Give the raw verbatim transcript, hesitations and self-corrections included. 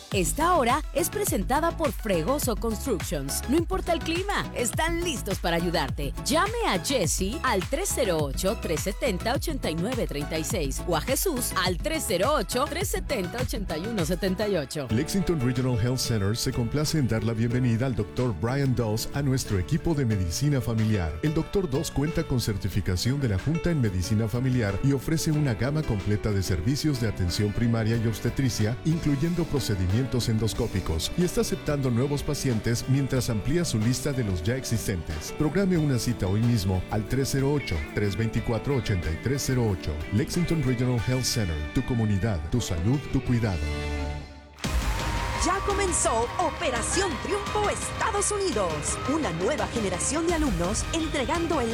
Esta hora es presentada por Fregoso Constructions. No importa el clima, están listos para ayudarte. Llame a Jesse al tres cero ocho, tres siete cero, ocho nueve tres seis o a Jesús al tres cero ocho, tres siete cero, ocho uno siete ocho. Lexington Regional Health Center se complace en dar la bienvenida al doctor Brian Dawes a nuestro equipo de medicina familiar. El doctor Dawes cuenta con certificación de la Junta en Medicina Familiar y ofrece una gama completa de servicios de atención primaria y obstetricia, incluyendo procedimientos endoscópicos, y está aceptando nuevos pacientes mientras amplía su lista de los ya existentes. Programe una cita hoy mismo al tres cero ocho, tres dos cuatro, ocho tres cero ocho. Lexington Regional Health Center. Tu comunidad, tu salud, tu cuidado. Ya comenzó Operación Triunfo Estados Unidos. Una nueva generación de alumnos entregando el